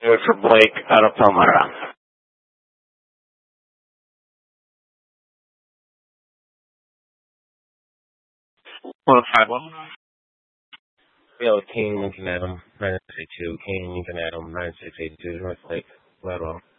Do it for Blake out of Palmyra. 151. Yo, King Lincoln Adam, 9682. King Lincoln Adam, 9682, North Lake, Gladwell.